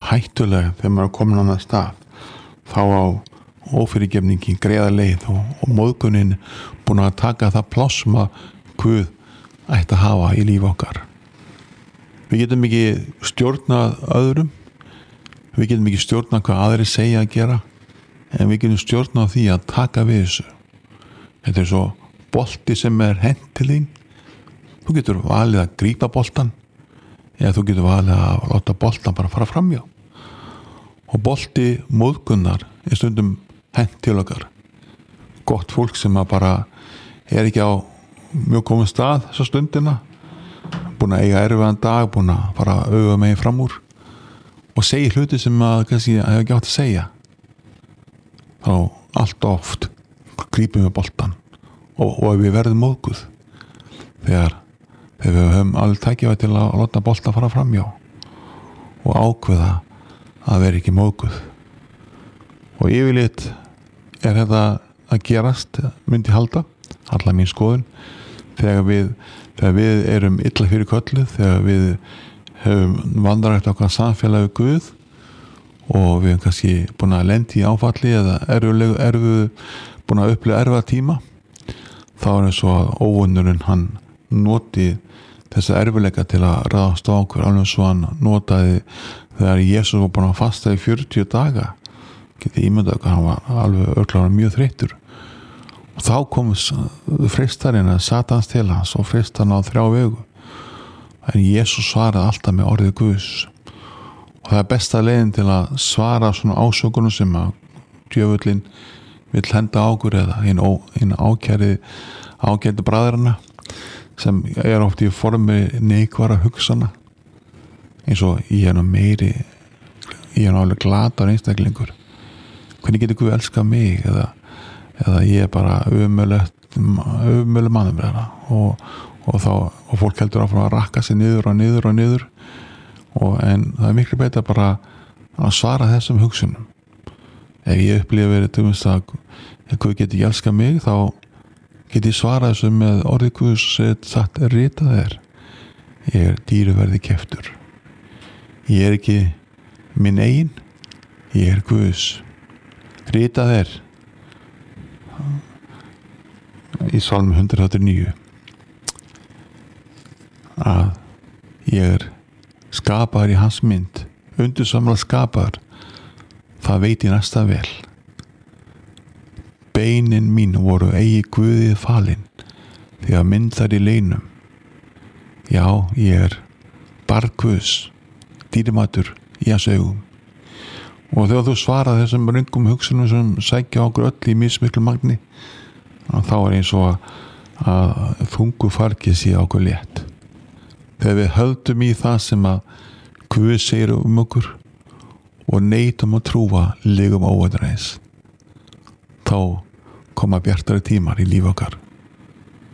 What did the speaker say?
hættuleg þegar maður komin á það stað. Þá á ófyrirgefningi greiða leið og móðgunin búin að taka það pláss sem að Guð ætti að hafa í líf okkar. Við getum ekki stjórnað öðrum, við getum ekki stjórnað hvað aðrir segja að gera, en við getum stjórnað því að taka við þessu. Þetta svo bolti sem hent til þín. Þú getur valið að grípa boltan eða þú getur valið að láta boltan bara fara framjá. Og bolti móðgunnar stundum hent til okkar. Gott fólk sem að bara ekki á mjög komin stað þessa stundina, búin að eiga erfiðan dag, búin að fara auga megin fram úr og segja hluti sem að kannski hefur ekki átt að segja. Þá allt oft grípum við boltan og við verðum móðguð þegar við höfum alveg tækifæri til að láta boltan fara framjá og ákveða að vera ekki móðguð. Og yfirleitt þetta að gerast, myndi halda, alla mín skoðun, þegar við erum illa fyrir köllu, þegar við höfum vandrætt okkar samfélagi Guð og við höfum kannski búin að lenda í áfalli eða búin að upplifa erfiða tíma, þá eins og að óvinnurinn hann noti þessa erfiðleika til að ráðast á okkur, alveg svo hann notaði þegar Jesús var búin að fasta í 40 daga. Getið ímyndað okkur, hann var alveg örugglega mjög þreyttur. Og þá kom freistarinn að Satans til hans og freistar hann á 3 vegu. En Jesús svaraði alltaf með orðið Guðs. Og það besta leiðin til að svara svona ásökunum sem að djöfullinn vill henda á okkur eða hinn ágæti bræðrana sem oft í formi neikværa hugsana, eins og ég alveg glatar einstaklingur. Hvernig getur Guð elskað mig eða ég bara ömurlegur mannum og fólk heldur áfram að rakka sig niður en það miklu betra bara að svara þessum hugsunum. Ef ég upplifi verið tjóðumst að Guð geti elskað mig, þá geti ég svarað þessu með orðið Guðs og sagt ritað þér, ég dýruverði keyptur. Ég ekki minn eigin, ég Guðs. Ritað þér í Salmi 139 að ég skapaður í hans mynd, undursamlega skapaður, það veit ég næsta vel. Beinin mín voru eigi Guðið falin því að myndar í leinum. Já, ég barn Guðs, dýrmætur í hans augum. Og þegar þú svarað þessum röngum hugsunum sem sækja okkur öll í mismiklu magni, þá eins og að þungu fargið sé okkur létt. Þegar við höldum í það sem að Guð segir okkur og neitum að trúa legum óæðræðis, þá koma bjartari tímar í líf okkar.